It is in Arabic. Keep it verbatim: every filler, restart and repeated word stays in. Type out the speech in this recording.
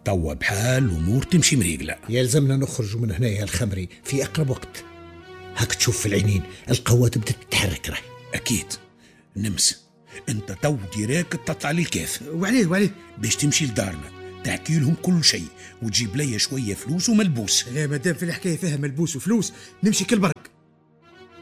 توا بحال الأمور تمشي مريقلة. يلزمنا نخرج من هنا يا الخمري في أقرب وقت. هاك تشوف في العينين القوة تبدأ تتحرك راهي. أكيد. نمس أنت تو ديراك تطلع للكاف. وعليه وعليه؟ باش تمشي لدارنا تحكي لهم كل شيء وتجيب لي شوية فلوس وملبوس. لا مادام في الحكاية فيها ملبوس وفلوس نمشي كل برا.